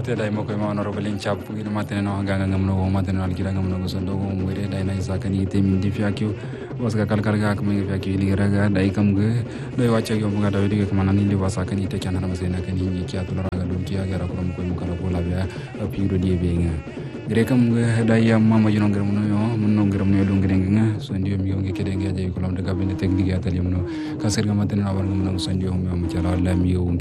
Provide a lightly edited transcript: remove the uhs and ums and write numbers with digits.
te dai mo ko ma onoro belin chap ni matene no ganga ngamno matene al kira ngamno go sondo go mwere dai na zakani te min di fiakyu wasga kalkal ga kam ga fiakyu li raga dai kam ge dai wacha yo mga dai di kam nan li wasakani te kana masena kan ni kiya to raga dum kiya ga ko ko mo kala ko la ya piuro di be nga gre kam ge dai ya mama juno ngram no yo mun no ngram no do ngre nga so ndi mi ngi kede nga dai ko lam daga ben teknik ya tali mo kasir ga matene na war ngamno so ndi mo mo chala la mi yo